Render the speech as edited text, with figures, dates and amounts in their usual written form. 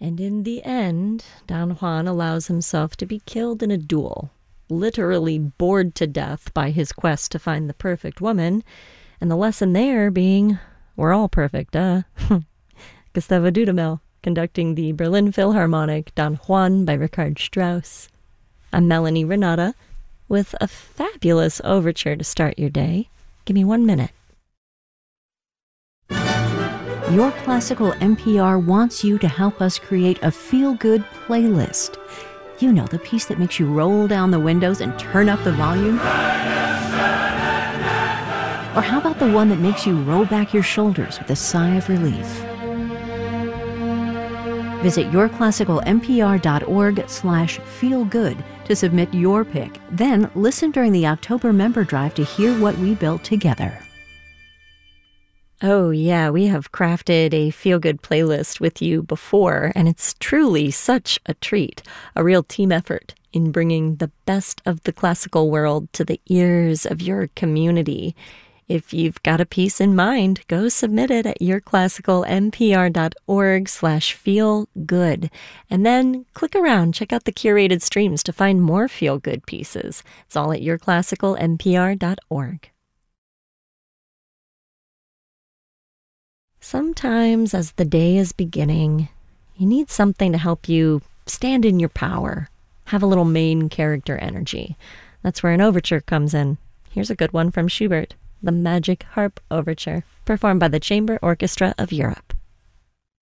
And in the end, Don Juan allows himself to be killed in a duel, literally bored to death by his quest to find the perfect woman, and the lesson there being, we're all perfect, Gustavo Dudamel, conducting the Berlin Philharmonic Don Juan by Richard Strauss. I'm Melanie Renata, with a fabulous overture to start your day. Give me 1 minute. Your Classical NPR wants you to help us create a feel-good playlist. You know, the piece that makes you roll down the windows and turn up the volume? Or how about the one that makes you roll back your shoulders with a sigh of relief? Visit yourclassicalnpr.org/feelgood to submit your pick. Then listen during the October member drive to hear what we built together. Oh yeah, we have crafted a feel-good playlist with you before, and it's truly such a treat, a real team effort in bringing the best of the classical world to the ears of your community. If you've got a piece in mind, go submit it at yourclassicalnpr.org/feelgood. And then click around, check out the curated streams to find more feel-good pieces. It's all at yourclassicalnpr.org. Sometimes as the day is beginning, you need something to help you stand in your power, have a little main character energy. That's where an overture comes in. Here's a good one from Schubert, the Magic Harp Overture, performed by the Chamber Orchestra of Europe.